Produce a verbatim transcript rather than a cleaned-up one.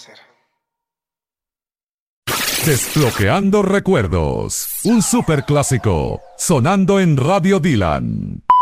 hacer. Desbloqueando recuerdos. Un superclásico sonando en Radio Dylan.